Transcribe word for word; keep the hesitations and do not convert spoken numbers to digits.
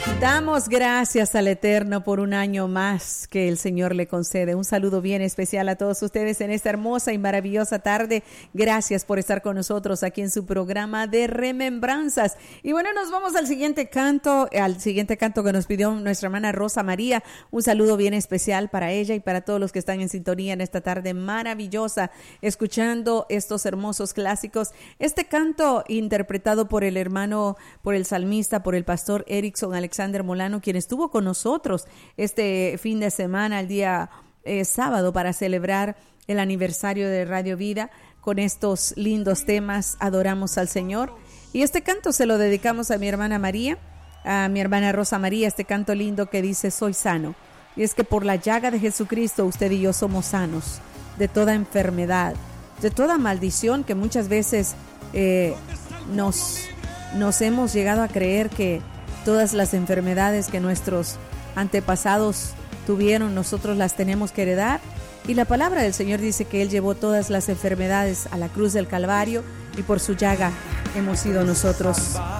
Damos gracias al Eterno por un año más que el Señor le concede. Un saludo bien especial a todos ustedes en esta hermosa y maravillosa tarde. Gracias por estar con nosotros aquí en su programa de Remembranzas. Y bueno, nos vamos al siguiente canto, al siguiente canto que nos pidió nuestra hermana Rosa María. Un saludo bien especial para ella y para todos los que están en sintonía en esta tarde maravillosa, escuchando estos hermosos clásicos. Este canto interpretado por el hermano, por el salmista, por el pastor Erickson Alexander Molano, quien estuvo con nosotros este fin de semana, el día eh, sábado, para celebrar el aniversario de Radio Vida. Con estos lindos temas adoramos al Señor, y este canto se lo dedicamos a mi hermana María, a mi hermana Rosa María, este canto lindo que dice: soy sano. Y es que por la llaga de Jesucristo usted y yo somos sanos de toda enfermedad, de toda maldición que muchas veces eh, nos, nos hemos llegado a creer que todas las enfermedades que nuestros antepasados tuvieron, nosotros las tenemos que heredar. Y la palabra del Señor dice que Él llevó todas las enfermedades a la cruz del Calvario, y por su llaga hemos sido nosotros